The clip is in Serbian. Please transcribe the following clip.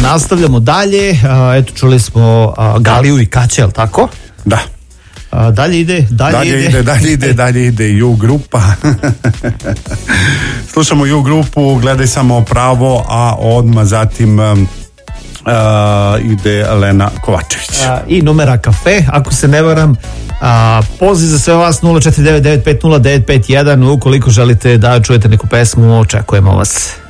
nastavljamo dalje. Eto, čuli smo Galiju i Kaće, je li tako? Da. Dalje ide U grupa. Slušamo U grupu, Gledaj samo pravo, a odmah zatim ide Lena Kovačević. I Numera kafe, ako se ne varam. Poziv za sve vas 049950951. Ukoliko želite da čujete neku pesmu, očekujemo vas.